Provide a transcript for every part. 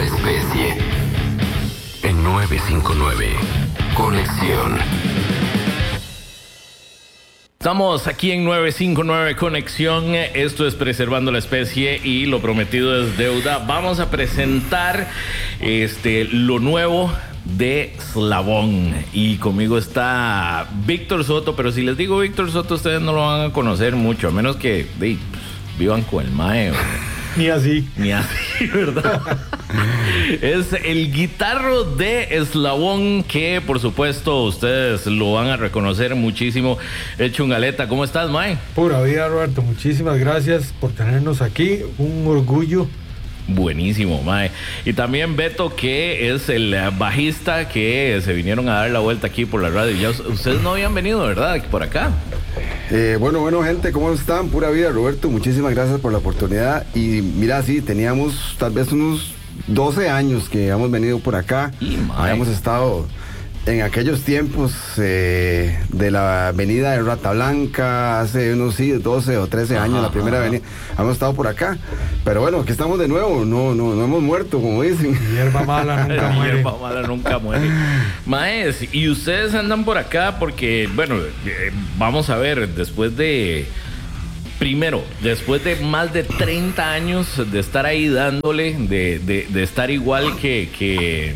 especie. En 959, Conexión. Estamos aquí en 959 Conexión, esto es Preservando la Especie y lo prometido es deuda. Vamos a presentar lo nuevo de Eslabón y conmigo está Víctor Soto, pero si les digo Víctor Soto ustedes no lo van a conocer mucho, a menos que vivan con el mae. Ni así, ¿verdad? Es el guitarro de Eslabón, que por supuesto ustedes lo van a reconocer muchísimo. El Chungaleta, ¿cómo estás, mae? Pura vida, Roberto, muchísimas gracias por tenernos aquí, un orgullo. Buenísimo, mae. Y también Beto, que es el bajista que se vinieron a dar la vuelta aquí por la radio. Ya ustedes no habían venido, ¿verdad? Por acá. Bueno, gente, ¿cómo están? Pura vida, Roberto, muchísimas gracias por la oportunidad. Y mira, sí, teníamos tal vez unos 12 años que hemos venido por acá. Habíamos estado en aquellos tiempos de la avenida de Rata Blanca, hace unos 12 o 13 años, la primera avenida. Hemos estado por acá. Pero bueno, aquí estamos de nuevo, no hemos muerto, como dicen. Hierba mala nunca muere. Hierba mala nunca muere. Maes, y ustedes andan por acá porque, bueno, vamos a ver, después de más de 30 años de estar ahí dándole, de estar igual que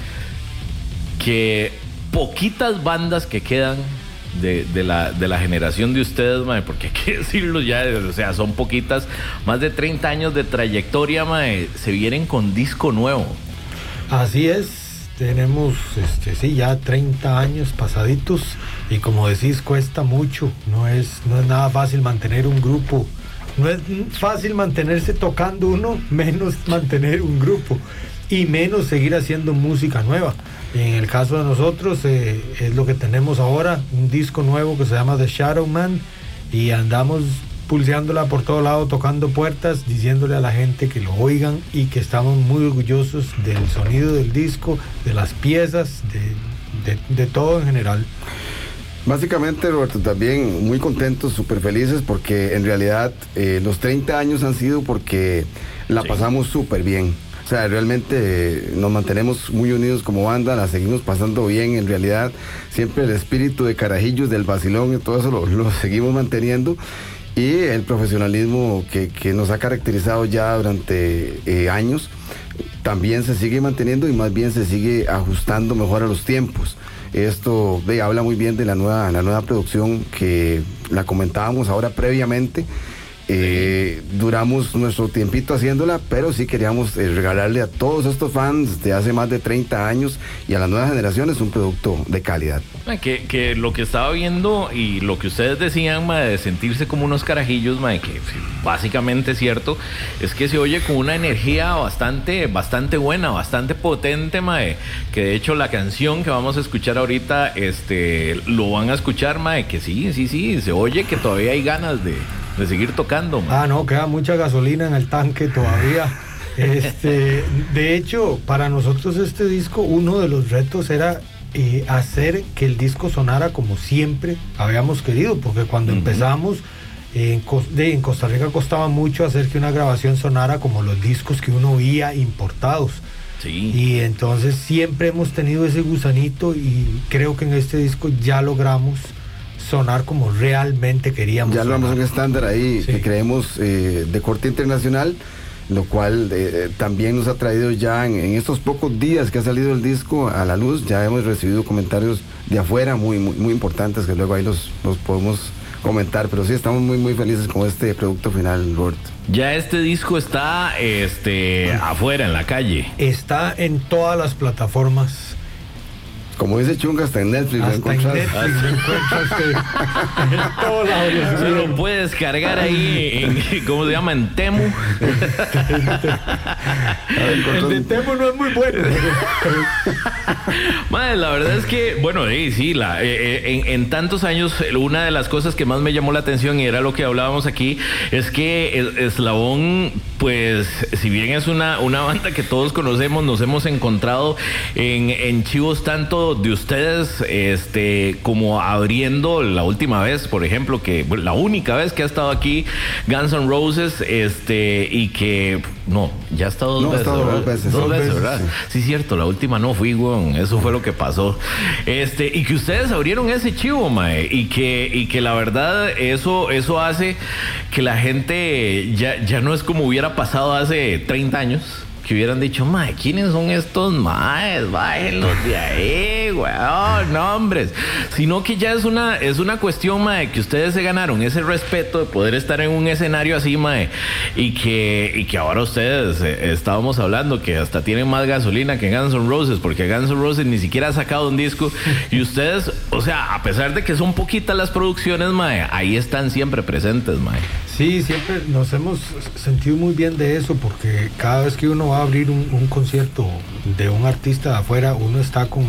poquitas bandas que quedan de la generación de ustedes, mae, porque hay que decirlo ya, o sea, son poquitas, más de 30 años de trayectoria, mae, se vienen con disco nuevo. Así es, tenemos ya 30 años pasaditos y como decís, cuesta mucho, no es nada fácil mantener un grupo, no es fácil mantenerse tocando uno, menos mantener un grupo y menos seguir haciendo música nueva. En el caso de nosotros es lo que tenemos ahora, un disco nuevo que se llama The Shadow Man y andamos pulseándola por todo lado, tocando puertas, diciéndole a la gente que lo oigan y que estamos muy orgullosos del sonido del disco, de las piezas, de todo en general. Básicamente, Roberto, también muy contentos, súper felices porque en realidad los 30 años han sido porque la pasamos súper bien. O sea, realmente nos mantenemos muy unidos como banda, la seguimos pasando bien, en realidad siempre el espíritu de carajillos, del vacilón y todo eso lo seguimos manteniendo y el profesionalismo que nos ha caracterizado ya durante años también se sigue manteniendo y más bien se sigue ajustando mejor a los tiempos. Esto habla muy bien de la nueva producción que la comentábamos ahora previamente. Duramos nuestro tiempito haciéndola, pero sí queríamos regalarle a todos estos fans de hace más de 30 años y a las nuevas generaciones un producto de calidad. Que lo que estaba viendo y lo que ustedes decían, mae, de sentirse como unos carajillos, mae, que básicamente es cierto, es que se oye con una energía bastante buena, bastante potente, mae, que de hecho la canción que vamos a escuchar ahorita, lo van a escuchar, mae, que sí, se oye que todavía hay ganas de seguir tocando, man. No, queda mucha gasolina en el tanque todavía. De hecho, para nosotros este disco, uno de los retos era hacer que el disco sonara como siempre habíamos querido, porque cuando empezamos en Costa Rica costaba mucho hacer que una grabación sonara como los discos que uno oía importados. Sí. Y entonces siempre hemos tenido ese gusanito y creo que en este disco ya logramos sonar como realmente queríamos. Ya logramos un estándar ahí que creemos de corte internacional, lo cual también nos ha traído ya en estos pocos días que ha salido el disco a la luz, ya hemos recibido comentarios de afuera muy importantes que luego ahí los podemos comentar, pero sí estamos muy felices con este producto final, Robert. Ya este disco está afuera en la calle. Está en todas las plataformas. Como dice Chunga, hasta en Netflix lo encuentras. Se lo puedes cargar ahí ¿cómo se llama? En Temu. El de Temu no es muy bueno. Madre, la verdad es que, bueno, sí, en tantos años, una de las cosas que más me llamó la atención y era lo que hablábamos aquí, es que Eslabón pues si bien es una banda que todos conocemos, nos hemos encontrado en chivos tanto de ustedes como abriendo la última vez, por ejemplo, que la única vez que ha estado aquí Guns N' Roses, y que no, ya ha estado dos veces, ¿verdad? Dos veces, ¿verdad? Sí, cierto, la última no fui, weón, eso fue lo que pasó. Y que ustedes abrieron ese chivo, mae, y que la verdad eso hace que la gente ya no es como hubiera pasado hace 30 años, que hubieran dicho, mae, ¿quiénes son estos maes? Bájenlos de ahí, weón, no, hombres. Sino que ya es una cuestión, mae, que ustedes se ganaron ese respeto de poder estar en un escenario así, mae, y que ahora ustedes, estábamos hablando que hasta tienen más gasolina que Guns N' Roses, porque Guns N' Roses ni siquiera ha sacado un disco, y ustedes, o sea, a pesar de que son poquitas las producciones, mae, ahí están siempre presentes, mae. Sí, siempre nos hemos sentido muy bien de eso, porque cada vez que uno va a abrir un concierto de un artista de afuera, uno está con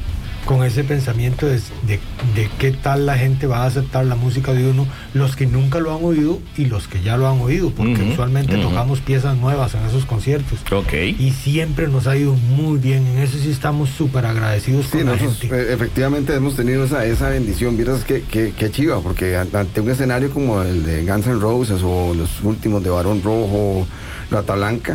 ese pensamiento de qué tal la gente va a aceptar la música de uno, los que nunca lo han oído y los que ya lo han oído, porque usualmente tocamos piezas nuevas en esos conciertos. Okay. Y siempre nos ha ido muy bien, en eso sí estamos súper agradecidos con la gente. Efectivamente hemos tenido esa bendición, vieras qué chiva, porque ante un escenario como el de Guns N' Roses o los últimos de Barón Rojo, Rata Blanca,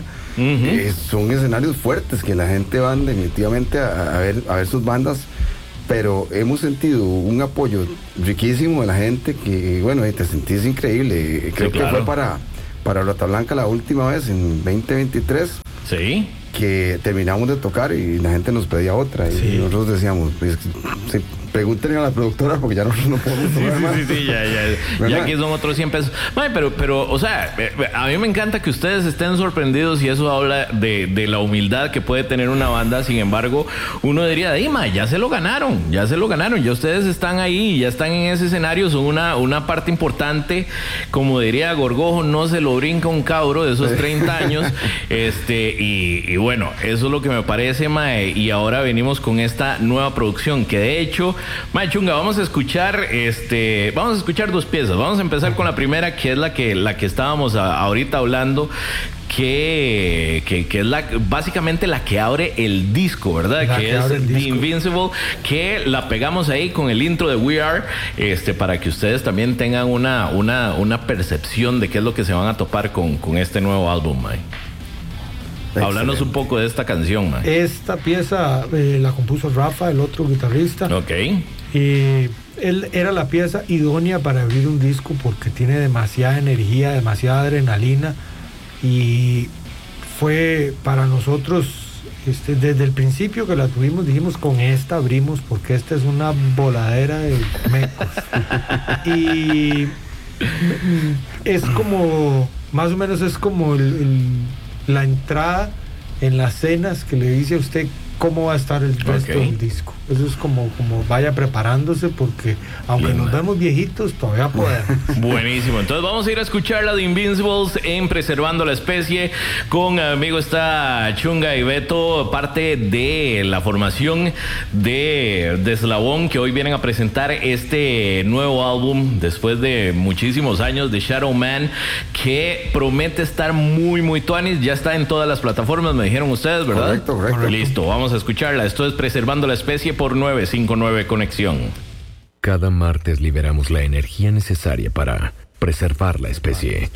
son escenarios fuertes que la gente va definitivamente a ver sus bandas, pero hemos sentido un apoyo riquísimo de la gente que, bueno, te sentís increíble. Creo que fue para Rata Blanca la última vez en 2023. Sí. Que terminamos de tocar y la gente nos pedía otra. Sí. Y nosotros decíamos, pues, pregúntenle a la productora porque ya no podemos tocar más. Sí, ya aquí son otros 100 pesos. Ay, pero, o sea, a mí me encanta que ustedes estén sorprendidos y eso habla de la humildad que puede tener una banda. Sin embargo, uno diría, Dima, ya se lo ganaron, ya ustedes están ahí, ya están en ese escenario, son una parte importante, como diría Gorgojo, no se lo brinca un cabro de esos 30 años, y bueno, eso es lo que me parece, mae, y ahora venimos con esta nueva producción, que de hecho, mae Chunga, vamos a escuchar dos piezas. Vamos a empezar con la primera, que es la que estábamos ahorita hablando, que es básicamente la que abre el disco, ¿verdad? Que es The Invincible, que la pegamos ahí con el intro de We Are, para que ustedes también tengan una percepción de qué es lo que se van a topar con este nuevo álbum, mae. Háblanos un poco de esta canción, man. Esta pieza la compuso Rafa, el otro guitarrista. Ok. Él era la pieza idónea para abrir un disco porque tiene demasiada energía, demasiada adrenalina, y fue para nosotros, desde el principio que la tuvimos, dijimos, con esta abrimos porque esta es una voladera de mecos. Y es como, más o menos es como la entrada en las cenas que le dice a usted cómo va a estar el resto del disco. Eso es como vaya preparándose, porque aunque nos vemos viejitos, todavía podemos. Buenísimo. Entonces vamos a ir a escuchar la de Invincibles en Preservando la Especie. Con amigo está Chunga y Beto, parte de la formación de Eslabón, que hoy vienen a presentar este nuevo álbum después de muchísimos años, de Shadow Man, que promete estar muy, muy tuanis. Ya está en todas las plataformas, me dijeron ustedes, ¿verdad? Correcto. Listo, vamos a escucharla. Esto es Preservando la Especie por 959 Conexión. Cada martes liberamos la energía necesaria para preservar la especie.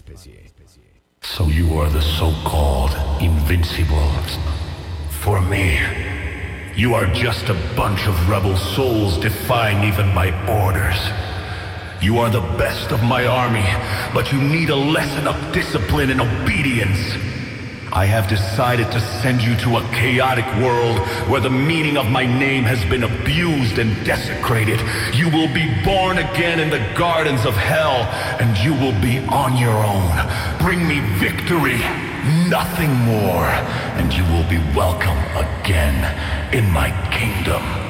So you are the so-called Invincibles. For me, you are just a bunch of rebel souls defying even my orders. You are the best of my army, but you need a lesson of discipline and obedience. I have decided to send you to a chaotic world where the meaning of my name has been abused and desecrated. You will be born again in the gardens of hell, and you will be on your own. Bring me victory, nothing more, and you will be welcome again in my kingdom.